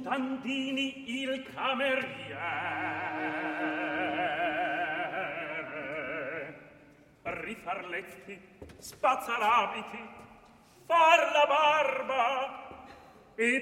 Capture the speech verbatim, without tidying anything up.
mutandini il cameriere, rifar letti, spazzar abiti, far la barba, ed